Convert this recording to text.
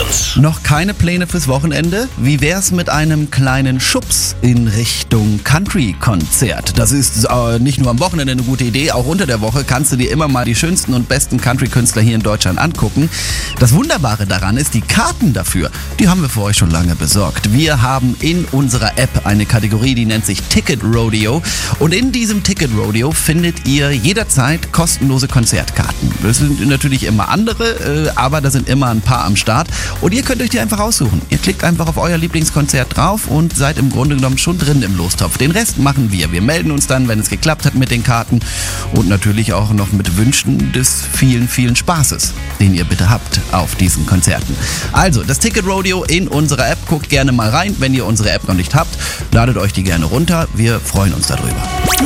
Plus. Noch keine Pläne fürs Wochenende? Wie wär's mit einem kleinen Schubs in Richtung Country-Konzert? Das ist nicht nur am Wochenende eine gute Idee, auch unter der Woche kannst du dir immer mal die schönsten und besten Country-Künstler hier in Deutschland angucken. Das Wunderbare daran ist, die Karten dafür, die haben wir für euch schon lange besorgt. Wir haben in unserer App eine Kategorie, die nennt sich Ticket Rodeo, und in diesem Ticket Rodeo findet ihr jederzeit kostenlose Konzertkarten. Das sind natürlich immer andere, aber da sind immer ein paar am Start und ihr könnt euch die einfach aussuchen. Ihr klickt einfach auf euer Lieblingskonzert drauf und seid im Grunde genommen schon drin im Lostopf. Den Rest machen wir. Wir melden uns dann, wenn es geklappt hat mit den Karten und natürlich auch noch mit Wünschen des vielen, vielen Spaßes, den ihr bitte habt auf diesen Konzerten. Also, das Ticket Rodeo in unserer App. Guckt gerne mal rein, wenn ihr unsere App noch nicht habt. Ladet euch die gerne runter. Wir freuen uns darüber.